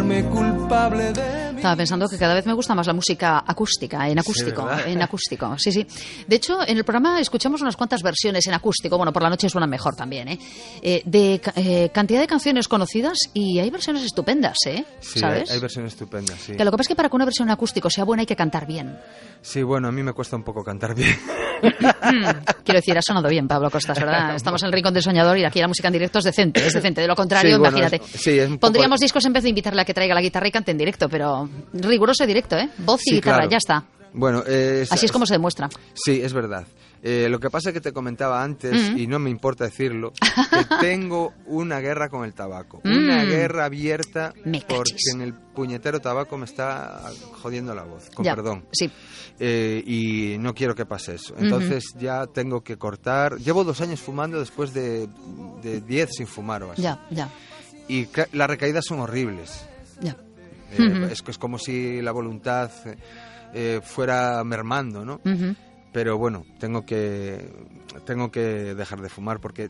hacerme culpable de mí. Estaba pensando que cada vez me gusta más la música acústica, en acústico, Sí, en acústico, sí, sí. De hecho, en el programa escuchamos unas cuantas versiones en acústico, bueno, por la noche suenan mejor también, de cantidad de canciones conocidas, y hay versiones estupendas, Sí, ¿sabes? hay versiones estupendas, sí. Que lo que pasa es que para que una versión en acústico sea buena hay que cantar bien. Sí, bueno, a mí me cuesta un poco cantar bien. Quiero decir, ha sonado bien, Pablo Costas, ¿verdad? Estamos en el Rincón del Soñador y aquí la música en directo es decente. De lo contrario, Sí, bueno, imagínate. es un poco... Pondríamos discos en vez de invitarle a que traiga la guitarra y cante en directo, pero riguroso directo, Voz y guitarra, claro. Ya está. Bueno, así es como se demuestra. Sí, es verdad. Lo que pasa es que te comentaba antes, y no me importa decirlo, que tengo una guerra con el tabaco. Una guerra abierta porque en el puñetero tabaco me está jodiendo la voz, con perdón. Sí. Y no quiero que pase eso. Entonces ya tengo que cortar. Llevo 2 años fumando después de 10 sin fumar o así. Ya. Y las recaídas son horribles. Ya. Es como si la voluntad fuera mermando, ¿no? Pero bueno, tengo que dejar de fumar porque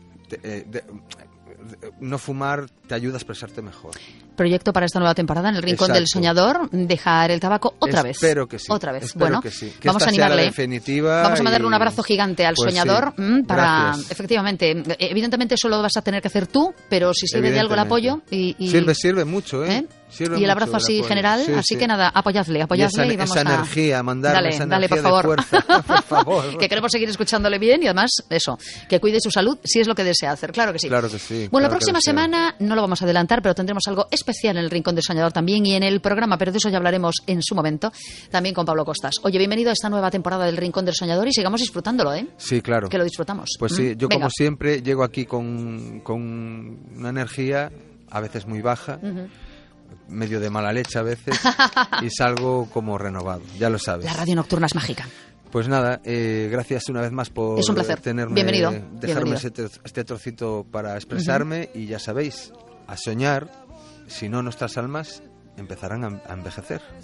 no fumar te ayuda a expresarte mejor. Proyecto para esta nueva temporada en el Rincón del Soñador, dejar el tabaco otra vez. Espero que sí. Otra vez. Espero bueno, que sí. Que vamos a animarle. Definitiva vamos a mandarle un abrazo gigante al soñador para, gracias. Efectivamente, evidentemente eso lo vas a tener que hacer tú, pero si sirve de algo el apoyo sirve mucho, Sirve y el abrazo mucho así apoyo. Sí, así que nada, apoyadle y vamos esa energía, mandarle esa dale, energía por favor. de fuerza, por favor. Que queremos seguir escuchándole bien y además eso, que cuide su salud si es lo que desea hacer, claro que sí. Claro que sí. Bueno, la próxima semana no lo vamos a adelantar, pero tendremos algo especial en el Rincón del Soñador también y en el programa, pero de eso ya hablaremos en su momento, también con Pablo Costas. Oye, bienvenido a esta nueva temporada del Rincón del Soñador y sigamos disfrutándolo, Sí, claro. Que lo disfrutamos. Pues sí, yo Venga. como siempre llego aquí con una energía a veces muy baja, medio de mala leche a veces, y salgo como renovado, ya lo sabes. La radio nocturna es mágica. Pues nada, gracias una vez más por es un placer. dejarme Bienvenido. este trocito para expresarme y ya sabéis, a soñar, si no nuestras almas empezarán a envejecer.